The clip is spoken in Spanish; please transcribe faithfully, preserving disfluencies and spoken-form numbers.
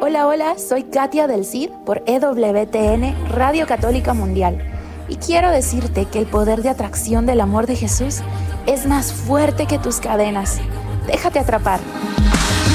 Hola, hola, soy Katia del Cid por E W T N Radio Católica Mundial y quiero decirte que el poder de atracción del amor de Jesús es más fuerte que tus cadenas. Déjate atrapar.